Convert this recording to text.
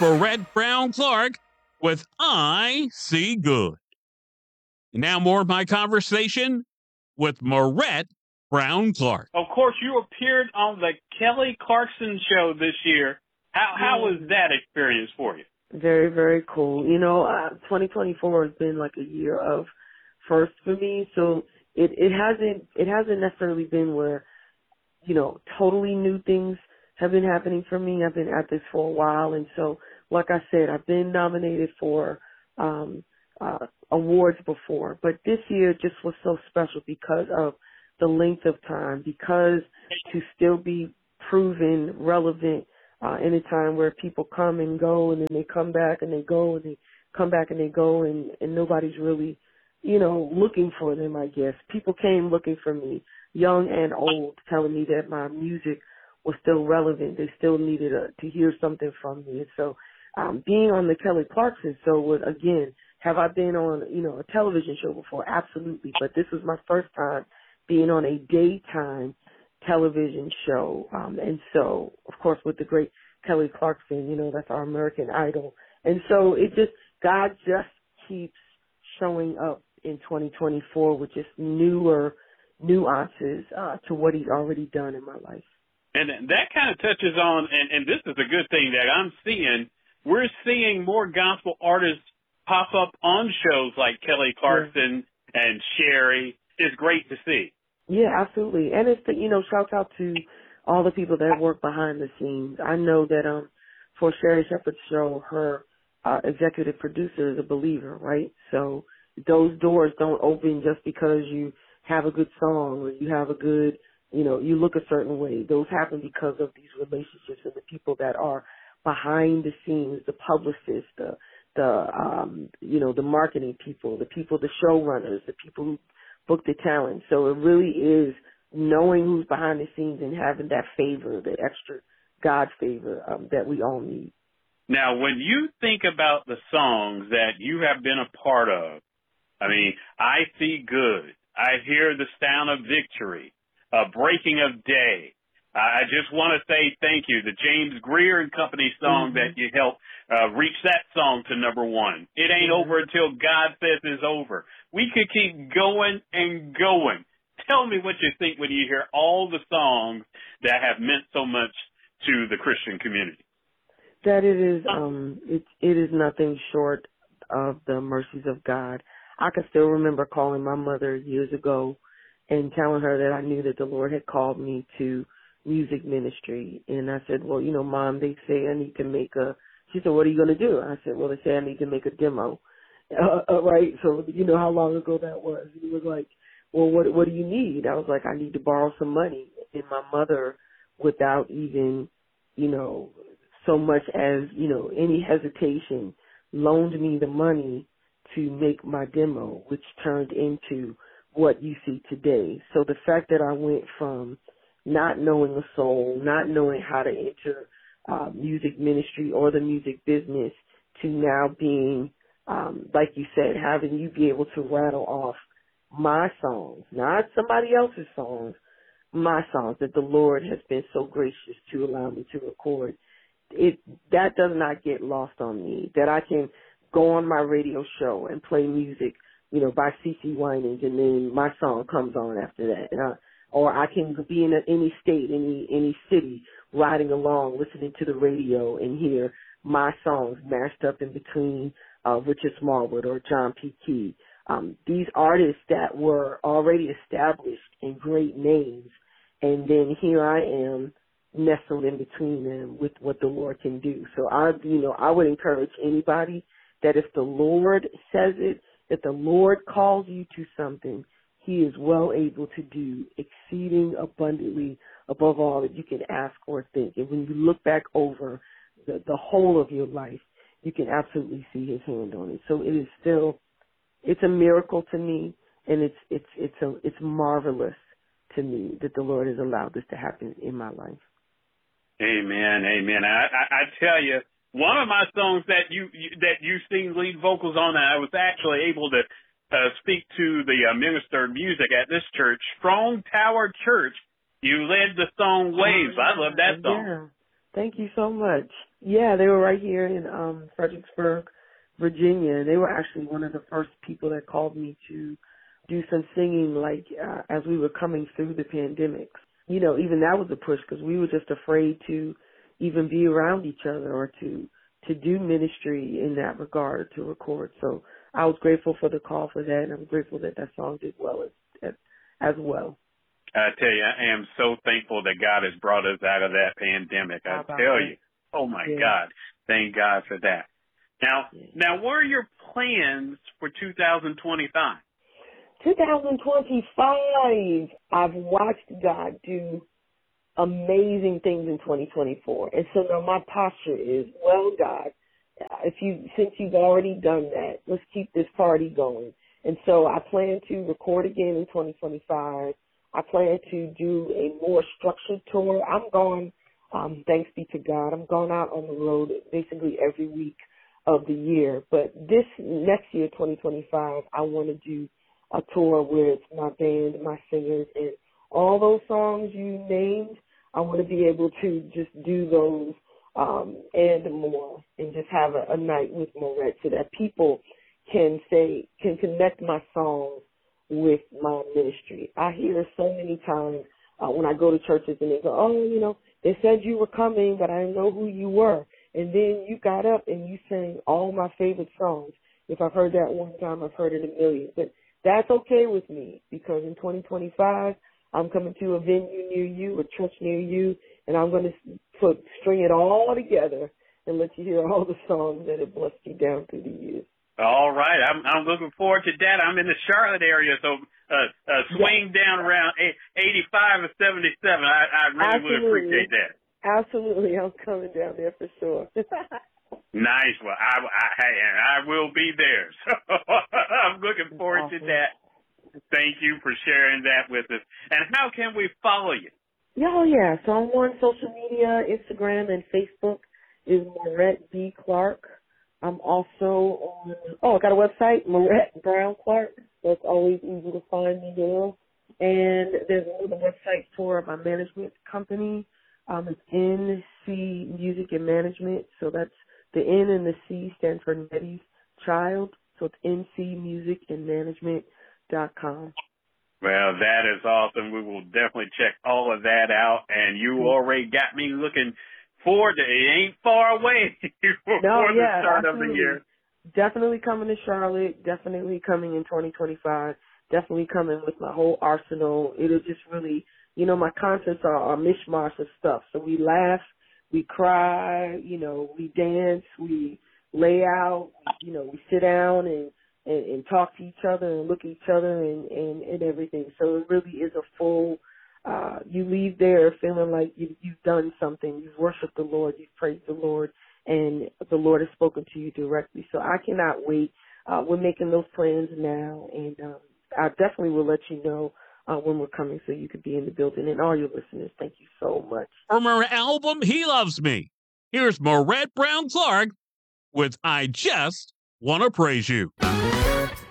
Marette Brown Clark with I See Good. And now more of my conversation with Marette Brown Clark. Of course, you appeared on the Kelly Clarkson show this year. How was that experience for you? Very, very cool. 2024 has been like a year of first for me. So it hasn't necessarily been where, totally new things have been happening for me. I've been at this for a while. And so, like I said, I've been nominated for, awards before, but this year just was so special because of the length of time, because to still be proven relevant in a time where people come and go and then they come back and they go and they come back and they go and nobody's really, looking for them, I guess. People came looking for me, young and old, telling me that my music was still relevant. They still needed to hear something from me. And so being on the Kelly Clarkson show was, again, have I been on, a television show before? Absolutely. But this was my first time being on a daytime television show. And so, of course, with the great Kelly Clarkson, that's our American Idol. And so God just keeps showing up in 2024 with just newer nuances to what he's already done in my life. And that kind of touches on, and this is a good thing that I'm seeing, we're seeing more gospel artists pop up on shows like Kelly Clarkson and Sherry. It's great to see. Yeah, absolutely. And it's shout out to all the people that work behind the scenes. I know that for Sherry Shepherd's show, her executive producer is a believer, right? So those doors don't open just because you have a good song or you have a good, you look a certain way. Those happen because of these relationships and the people that are behind the scenes, the publicists, the marketing people, the showrunners, the people who book the talent. So it really is knowing who's behind the scenes and having that favor, that extra God favor that we all need. Now, when you think about the songs that you have been a part of, I See Good, I Hear the Sound of Victory, Breaking of Day. I just want to say thank you. The James Greer and Company song that you helped reach that song to number one. It ain't over until God says it's over. We could keep going and going. Tell me what you think when you hear all the songs that have meant so much to the Christian community. That it is nothing short of the mercies of God. I can still remember calling my mother years ago and telling her that I knew that the Lord had called me to music ministry. And I said, well, Mom, they say I need to make she said, what are you going to do? I said, well, they say I need to make a demo. Right? So you know how long ago that was. He was like, well, what do you need? I was like, I need to borrow some money. And my mother, without even, so much as, any hesitation, loaned me the money to make my demo, which turned into what you see today. So the fact that I went from not knowing a soul, not knowing how to enter music ministry or the music business to now being, like you said, having you be able to rattle off my songs, not somebody else's songs, my songs that the Lord has been so gracious to allow me to record. That does not get lost on me, that I can go on my radio show and play music, by CeCe Winans, and then my song comes on after that. Or I can be in any state, any city, riding along, listening to the radio and hear my songs mashed up in between Richard Smallwood or John P. Key. These artists that were already established and great names, and then here I am nestled in between them with what the Lord can do. So I would encourage anybody that if the Lord says it, if the Lord calls you to something, He is well able to do exceeding abundantly above all that you can ask or think. And when you look back over the whole of your life, you can absolutely see His hand on it. So it is still, it's a miracle to me, and it's marvelous to me that the Lord has allowed this to happen in my life. Amen, amen. I tell you, one of my songs that you sing lead vocals on, I was actually able to speak to the minister of music at this church, Strong Tower Church. You led the song Waves. I love that song. Thank you so much. Yeah, they were right here in Fredericksburg, Virginia. They were actually one of the first people that called me to do some singing, like as we were coming through the pandemic. You know, even that was a push because we were just afraid to even be around each other or to do ministry in that regard, to record. So I was grateful for the call for that, and I'm grateful that that song did well as well. I tell you, I am so thankful that God has brought us out of that pandemic. I tell you, oh my God, thank God for that. Now, what are your plans for 2025? 2025, I've watched God do amazing things in 2024. And so now my posture is, well, God, since you've already done that, let's keep this party going. And so I plan to record again in 2025. I plan to do a more structured tour. I'm going, thanks be to God, I'm going out on the road basically every week of the year. But this next year, 2025, I want to do a tour where it's my band, my singers, and all those songs you named. I want to be able to just do those and more, and just have a night with Mourette so that people can connect my songs with my ministry. I hear so many times when I go to churches and they go, oh, you know, they said you were coming, but I didn't know who you were. And then you got up and you sang all my favorite songs. If I've heard that one time, I've heard it a million. But that's okay with me, because in 2025, I'm coming to a venue near you, a church near you, and I'm going to string it all together and let you hear all the songs that have blessed you down through the years. All right. I'm looking forward to that. I'm in the Charlotte area, so swing down around 85 or 77. I really would appreciate that. Absolutely. I'm coming down there for sure. Nice. Well, I will be there. So I'm looking forward to that. Thank you for sharing that with us. And how can we follow you? Yeah. So I'm on social media, Instagram and Facebook is Mourette B. Clark. I'm also on, I got a website, Mourette Brown Clark. So it's always easy to find me there. And there's another website for my management company. It's NC Music and Management. So that's the N and the C stand for Nettie's Child. So it's ncmusicandmanagement.com. Well, that is awesome. We will definitely check all of that out. And you already got me looking forward to it. It ain't far away before the start of the year. Definitely coming to Charlotte. Definitely coming in 2025. Definitely coming with my whole arsenal. It'll just really, you know, my concerts are a mishmash of stuff. So we laugh, we cry, you know, we dance, we lay out, you know, we sit down and talk to each other and look at each other and everything. So it really is a full, you leave there feeling like you've done something. You've worshiped the Lord, you've praised the Lord, and the Lord has spoken to you directly. So I cannot wait. We're making those plans now, and I definitely will let you know when we're coming so you could be in the building. And all your listeners, thank you so much. From her album, He Loves Me, here's Mourette Brown Clark with I Just Want to Praise You.